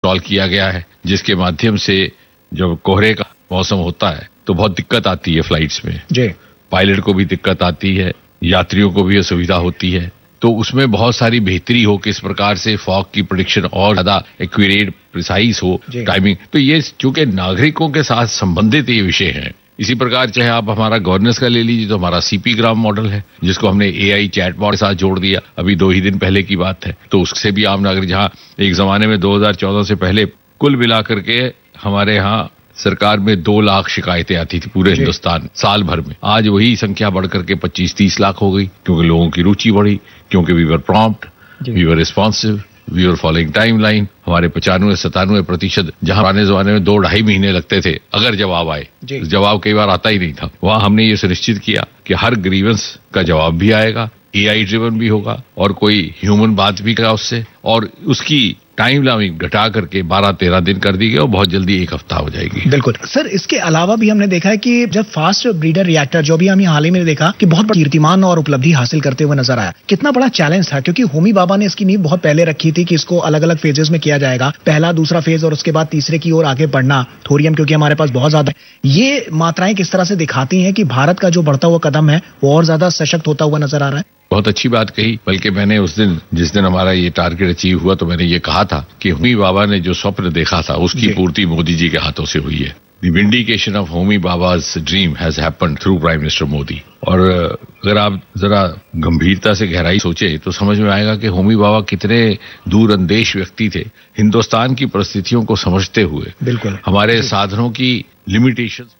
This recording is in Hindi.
इंस्टॉल किया गया है, जिसके माध्यम से जब कोहरे का मौसम होता है तो बहुत दिक्कत आती है फ्लाइट्स में जी। पायलट को भी दिक्कत आती है, यात्रियों को भी असुविधा होती है, तो उसमें बहुत सारी बेहतरी हो, किस प्रकार से फॉग की प्रेडिक्शन और ज्यादा एक्यूरेट प्रिसाइज हो टाइमिंग। तो ये चूंकि नागरिकों के साथ संबंधित ये विषय है। इसी प्रकार चाहे आप हमारा गवर्नेंस का ले लीजिए, तो हमारा सीपी ग्राम मॉडल है, जिसको हमने एआई चैटबॉट के साथ जोड़ दिया, अभी 2 ही दिन पहले की बात है। तो उससे भी आम नागरिक, जहां एक जमाने में 2014 से पहले कुल मिलाकर के हमारे यहाँ सरकार में 2 लाख शिकायतें आती थी पूरे हिंदुस्तान साल भर में, आज वही संख्या बढ़कर के 25-30 लाख हो गई, क्योंकि लोगों की रुचि बढ़ी, क्योंकि we were prompt, we were responsive, we were following time line. हमारे 95-97% जहां पुराने जमाने में 2-2.5 महीने लगते थे अगर जवाब आए, जवाब कई बार आता ही नहीं था, वहां हमने ये सुनिश्चित किया कि हर ग्रीवेंस का जवाब भी आएगा, एआई ड्रिवन भी होगा और कोई ह्यूमन बात भी करा उससे, और उसकी टाइम लाइन घटा करके 12-13 दिन कर दी गई और बहुत जल्दी 1 हफ्ता हो जाएगी। बिल्कुल सर, इसके अलावा भी हमने देखा है कि जब फास्ट ब्रीडर रिएक्टर, जो भी हम हाल ही में देखा कि बहुत बड़ा कीर्तिमान और उपलब्धि हासिल करते हुए नजर आया, कितना बड़ा चैलेंज था, क्योंकि होमी भाभा ने इसकी नींव बहुत पहले रखी थी कि इसको अलग अलग फेजेस में किया जाएगा, पहला दूसरा फेज और उसके बाद तीसरे की ओर आगे बढ़ना, थोरियम क्योंकि हमारे पास बहुत ज्यादा है। ये मात्राएं किस तरह से दिखाती हैं कि भारत का जो बढ़ता हुआ कदम है वो और ज्यादा सशक्त होता हुआ नजर आ रहा है? बहुत अच्छी बात कही, बल्कि मैंने उस दिन, जिस दिन हमारा ये टारगेट अचीव हुआ, तो मैंने ये कहा था कि होमी भाभा ने जो स्वप्न देखा था उसकी पूर्ति मोदी जी के हाथों से हुई है। The vindication of Homi भाभा's dream has happened through prime minister Modi. और अगर आप जरा गंभीरता से गहराई सोचे तो समझ में आएगा कि होमी भाभा कितने दूरंदेश व्यक्ति थे, हिंदुस्तान की परिस्थितियों को समझते हुए, हमारे साधनों की लिमिटेशंस